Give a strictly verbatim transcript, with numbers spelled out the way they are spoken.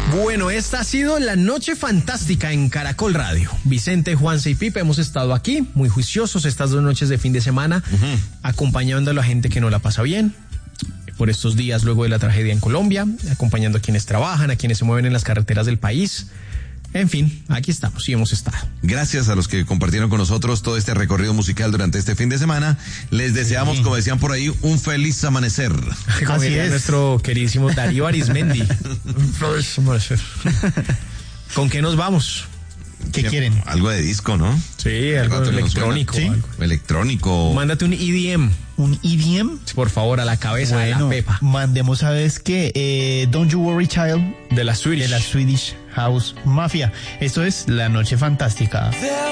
Bueno, esta ha sido la noche fantástica en Caracol Radio. Vicente, Juanse y Pipe hemos estado aquí, muy juiciosos estas dos noches de fin de semana, uh-huh. acompañando a la gente que no la pasa bien por estos días luego de la tragedia en Colombia, acompañando a quienes trabajan, a quienes se mueven en las carreteras del país. En fin, aquí estamos y hemos estado. Gracias a los que compartieron con nosotros todo este recorrido musical durante este fin de semana. Les deseamos, sí. como decían por ahí, un feliz amanecer. Así es. Nuestro queridísimo Darío Arismendi. Un feliz amanecer. ¿Con qué nos vamos? ¿Qué quieren? Algo de disco, ¿no? Sí, algo, algo electrónico. ¿Sí? Algo. Electrónico. Mándate un E D M. ¿Un E D M? Por favor, a la cabeza bueno, de la Pepa. Mandemos, ¿sabes qué? Eh, Don't You Worry Child. De la Swedish. De la Swedish House Mafia. Esto es La Noche Fantástica.